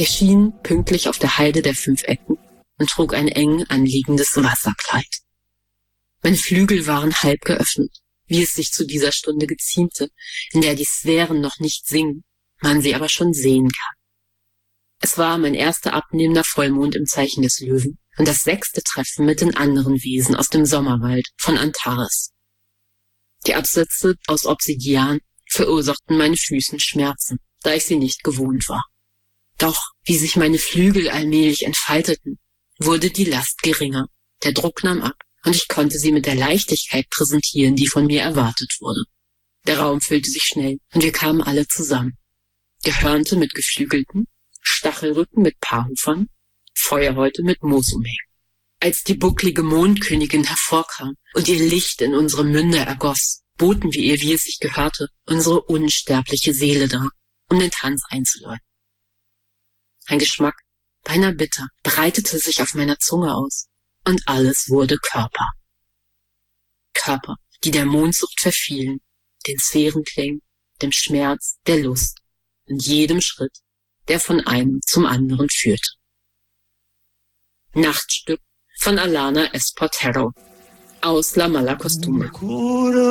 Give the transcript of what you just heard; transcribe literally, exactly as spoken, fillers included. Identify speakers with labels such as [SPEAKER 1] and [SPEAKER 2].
[SPEAKER 1] erschien pünktlich auf der Halde der fünf Ecken und trug ein eng anliegendes Wasserkleid. Meine Flügel waren halb geöffnet, wie es sich zu dieser Stunde geziemte, in der die Sphären noch nicht singen, man sie aber schon sehen kann. Es war mein erster abnehmender Vollmond im Zeichen des Löwen und das sechste Treffen mit den anderen Wesen aus dem Sommerwald von Antares. Die Absätze aus Obsidian verursachten meinen Füßen Schmerzen, da ich sie nicht gewohnt war. Doch, wie sich meine Flügel allmählich entfalteten, wurde die Last geringer, der Druck nahm ab und ich konnte sie mit der Leichtigkeit präsentieren, die von mir erwartet wurde. Der Raum füllte sich schnell und wir kamen alle zusammen. Gehörnte mit Geflügelten, Stachelrücken mit Paarhufern, Feuerhäute mit Moos umhängen. Als die bucklige Mondkönigin hervorkam und ihr Licht in unsere Münder ergoss, boten wir ihr, wie es sich gehörte, unsere unsterbliche Seele dar, um den Tanz einzuläuten. Ein Geschmack, beinahe bitter, breitete sich auf meiner Zunge aus, und alles wurde Körper. Körper, die der Mondsucht verfielen, den Sphärenklängen, dem Schmerz, der Lust und jedem Schritt, der von einem zum anderen führte. Nachtstück von Alana Espartero aus La Mala Costume.